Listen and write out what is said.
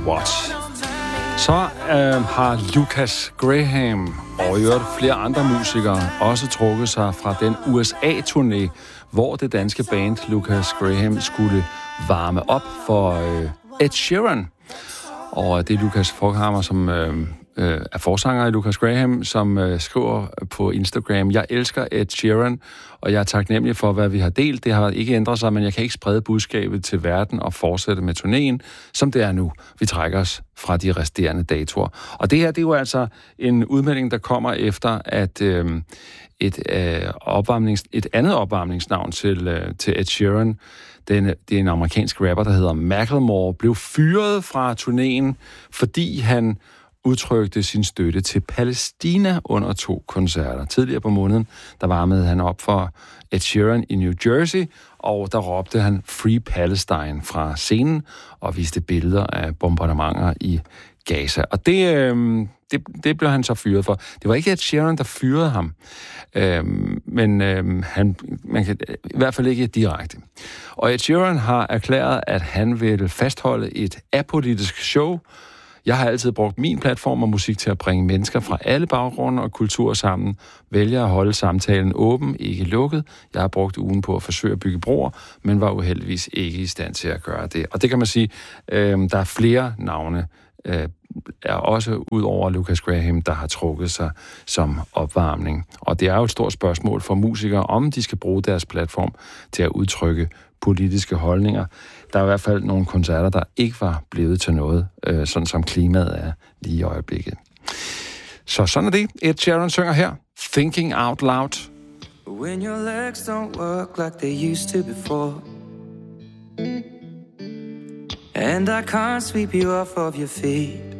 Watch. Så har Lucas Graham og i øvrigt flere andre musikere også trukket sig fra den USA-turné, hvor det danske band Lucas Graham skulle varme op for Ed Sheeran. Og det er Lucas Folkhammer, som er forsanger i Lucas Graham, som skriver på Instagram: Jeg elsker Ed Sheeran, og jeg er taknemmelig for, hvad vi har delt. Det har ikke ændret sig, men jeg kan ikke sprede budskabet til verden og fortsætte med turnéen, som det er nu. Vi trækker os fra de resterende datoer. Og det her, det er jo altså en udmelding, der kommer efter, at et andet opvarmningsnavn til Ed Sheeran, det er en amerikansk rapper, der hedder Macklemore, blev fyret fra turnéen, fordi han udtrykte sin støtte til Palæstina under 2 koncerter. Tidligere på måneden, der varmede han op for Ed Sheeran i New Jersey, og der råbte han Free Palestine fra scenen og viste billeder af bombardementer i Gaza. Og det blev han så fyret for. Det var ikke Ed Sheeran, der fyrede ham, men man kan i hvert fald ikke direkte. Og Ed Sheeran har erklæret, at han vil fastholde et apolitisk show. Jeg har altid brugt min platform og musik til at bringe mennesker fra alle baggrunde og kulturer sammen. Vælger at holde samtalen åben, ikke lukket. Jeg har brugt ugen på at forsøge at bygge broer, men var uheldigvis ikke i stand til at gøre det. Og det kan man sige, der er flere navne, er også ud over Lucas Graham, der har trukket sig som opvarmning. Og det er jo et stort spørgsmål for musikere, om de skal bruge deres platform til at udtrykke politiske holdninger. Der er i hvert fald nogle koncerter, der ikke var blevet til noget, sådan som klimaet er lige i øjeblikket. Så sådan er det. Ed Sheeran synger her, Thinking Out Loud. When your legs don't work like they used to before, and I can't sweep you off of your feet,